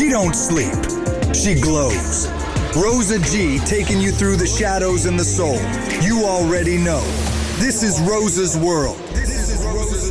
She don't sleep. She glows. Rosa G taking you through the shadows and the soul. You already know. This is Rosa's World. This is Rosa's